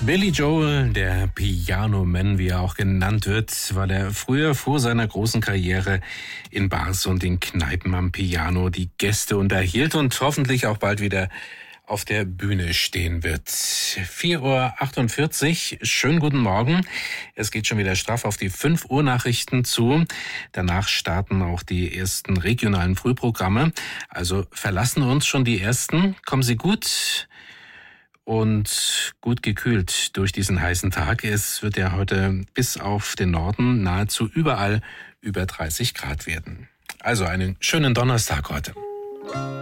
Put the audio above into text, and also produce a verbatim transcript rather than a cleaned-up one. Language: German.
Billy Joel, der Piano Man, wie er auch genannt wird, war der früher vor seiner großen Karriere in Bars und in Kneipen am Piano die Gäste unterhielt und hoffentlich auch bald wieder auf der Bühne stehen wird. vier Uhr achtundvierzig, schönen guten Morgen. Es geht schon wieder straff auf die fünf Uhr Nachrichten zu. Danach starten auch die ersten regionalen Frühprogramme. Also verlassen uns schon die ersten. Kommen Sie gut und gut gekühlt durch diesen heißen Tag. Es wird ja heute bis auf den Norden nahezu überall über dreißig Grad werden. Also einen schönen Donnerstag heute.